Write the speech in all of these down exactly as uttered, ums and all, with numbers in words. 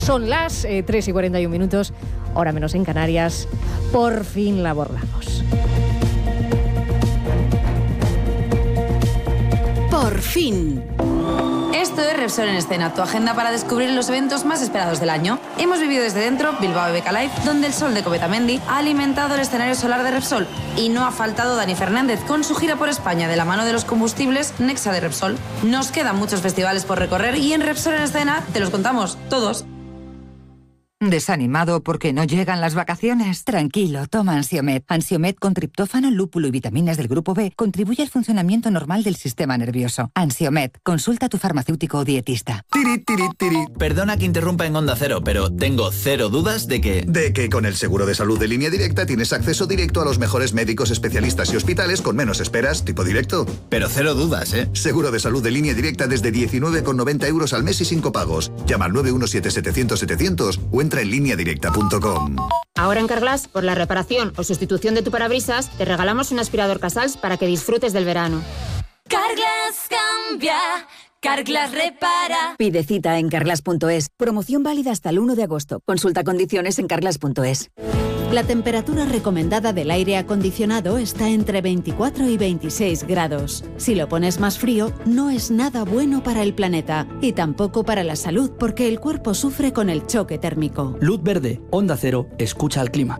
Son las eh, tres y cuarenta y un minutos, hora menos en Canarias. Por fin la abordamos. Por fin. Esto es Repsol en Escena, tu agenda para descubrir los eventos más esperados del año. Hemos vivido desde dentro Bilbao E B K Live, donde el sol de Cometamendi ha alimentado el escenario solar de Repsol. Y no ha faltado Dani Fernández con su gira por España de la mano de los combustibles Nexa de Repsol. Nos quedan muchos festivales por recorrer y en Repsol en Escena te los contamos todos. ¿Desanimado porque no llegan las vacaciones? Tranquilo, toma Ansiomed. Ansiomed con triptófano, lúpulo y vitaminas del grupo B contribuye al funcionamiento normal del sistema nervioso. Ansiomed, consulta a tu farmacéutico o dietista. Tiri, tiri, tiri. Perdona que interrumpa en Onda Cero, pero tengo cero dudas de que... De que con el seguro de salud de Línea Directa tienes acceso directo a los mejores médicos, especialistas y hospitales con menos esperas, tipo directo. Pero cero dudas, ¿eh? Seguro de salud de Línea Directa desde diecinueve con noventa euros al mes y sin copagos. Llama al nueve uno siete setecientos setecientos o entra en línea directa punto com. Ahora en Carglass, por la reparación o sustitución de tu parabrisas, te regalamos un aspirador Casals para que disfrutes del verano. Carglass cambia, Carglass repara. Pide cita en carglass punto es. Promoción válida hasta el uno de agosto. Consulta condiciones en carglass punto es. La temperatura recomendada del aire acondicionado está entre veinticuatro y veintiséis grados. Si lo pones más frío, no es nada bueno para el planeta y tampoco para la salud, porque el cuerpo sufre con el choque térmico. Luz verde, Onda Cero, escucha al clima.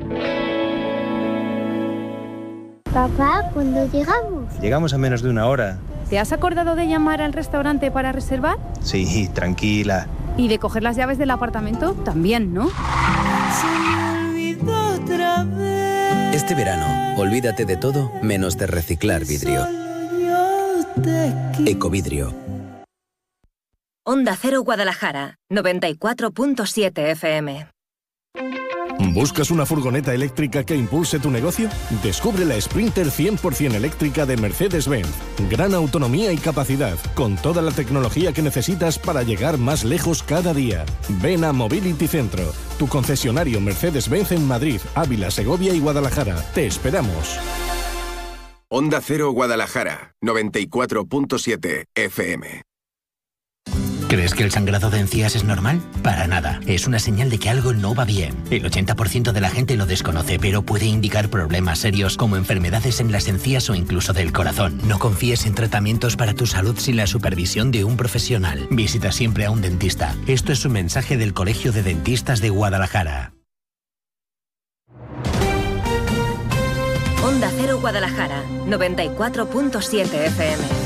Papá, ¿cuándo llegamos? Llegamos a menos de una hora. ¿Te has acordado de llamar al restaurante para reservar? Sí, tranquila. ¿Y de coger las llaves del apartamento? También, ¿no? Este verano, olvídate de todo menos de reciclar vidrio. Ecovidrio. Onda Cero Guadalajara, noventa y cuatro punto siete F M. ¿Buscas una furgoneta eléctrica que impulse tu negocio? Descubre la Sprinter cien por ciento eléctrica de Mercedes-Benz. Gran autonomía y capacidad, con toda la tecnología que necesitas para llegar más lejos cada día. Ven a Mobility Centro, tu concesionario Mercedes-Benz en Madrid, Ávila, Segovia y Guadalajara. Te esperamos. Onda Cero Guadalajara, noventa y cuatro punto siete F M. ¿Crees que el sangrado de encías es normal? Para nada. Es una señal de que algo no va bien. El ochenta por ciento de la gente lo desconoce, pero puede indicar problemas serios como enfermedades en las encías o incluso del corazón. No confíes en tratamientos para tu salud sin la supervisión de un profesional. Visita siempre a un dentista. Esto es un mensaje del Colegio de Dentistas de Guadalajara. Onda Cero Guadalajara, noventa y cuatro punto siete F M.